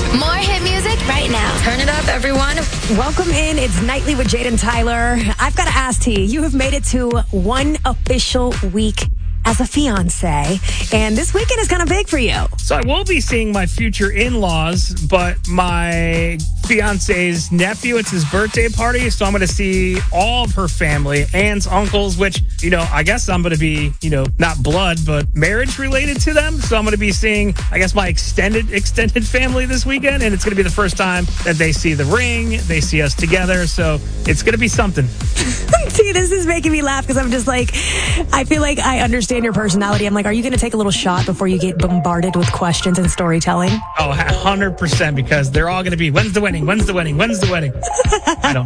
More hit music right now. Turn it up, everyone. Welcome in. It's Nightly with Jade and Tyler. I've got to ask T, you have made it to one official week as a fiance, and this weekend is kind of big for you. So I will be seeing my future in-laws, but my fiance's nephew, it's his birthday party, so I'm going to see all of her family, aunts, uncles, which, I guess I'm going to be, not blood, but marriage related to them. So I'm going to be seeing, I guess, my extended family this weekend, and it's going to be the first time that they see the ring, they see us together, so it's going to be something. See, this is making me laugh because I'm just like, I feel like I understand your personality. I'm like, are you going to take a little shot before you get bombarded with questions and storytelling? Oh, 100%, because they're all going to be, when's the wedding? When's the wedding? When's the wedding? I don't